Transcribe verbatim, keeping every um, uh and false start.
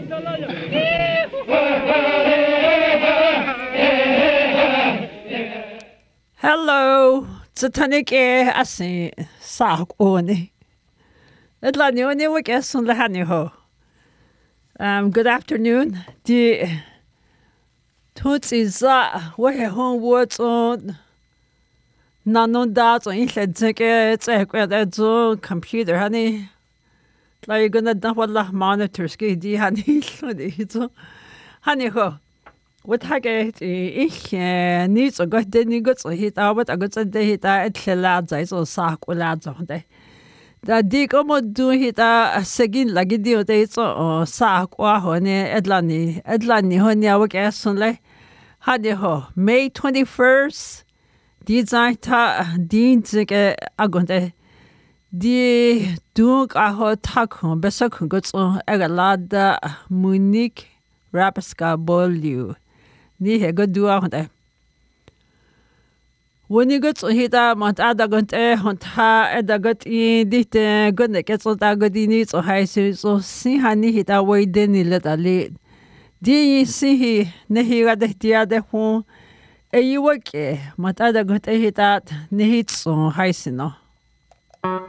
Hello, Titanic e assim, saco oni. Edlani oni wake sun lahani ho. Um, good afternoon. The tutsi za wahe hon words on nanon dat on inle zeke zeke da zo computer honey. Like gonna da wallah monitors ke di honey so di zo. Honey ho. What hage ich nie so gut den nie gut so hit aber da gut so de hit da etlela zai so sak ula zo de. Da di como du hita segin lagi di ote so sak wa hone edlani edlani hone awak asun le hade ho May twenty-first di zai ta din zike agonte di du a ho tak ho besa kun gut so egalada Munich Rapaska Bolu ni he go du a honte Woni gut so hita mont ada gonte hont ha ada got in dit gonne ket so da godini so hay so si hani hita we deni letali di si hi ne hi ga de dia de hu e yi wake mont ada gonte hita ne hit so hay sino